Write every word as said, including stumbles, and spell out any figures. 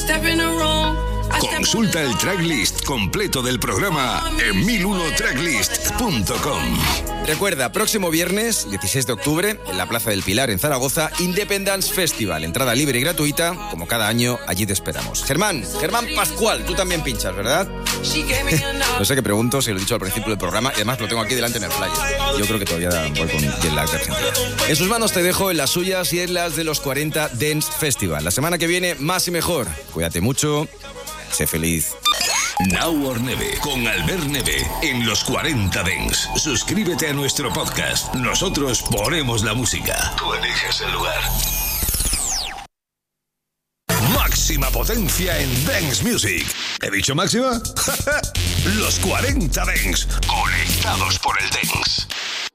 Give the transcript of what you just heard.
Consulta el tracklist completo del programa en mil uno tracklist punto com. Recuerda, próximo viernes, dieciséis de octubre, en la Plaza del Pilar, en Zaragoza, Independence Festival. Entrada libre y gratuita. Como cada año, allí te esperamos. Germán, Germán Pascual, tú también pinchas, ¿verdad? No sé qué pregunto, si lo he dicho al principio del programa, y además lo tengo aquí delante en el flyer. Yo creo que todavía voy con jet lag de Argentina. En sus manos te dejo, en las suyas y en las de los cuarenta Dance Festival. La semana que viene, más y mejor. Cuídate mucho, sé feliz. Now or Never, con Albert Neve, en los cuarenta Dance. Suscríbete a nuestro podcast. Nosotros ponemos la música. Tú eliges el lugar. Máxima potencia en Dance Music. ¿He dicho máxima? Los cuarenta Dance, conectados por el Dance.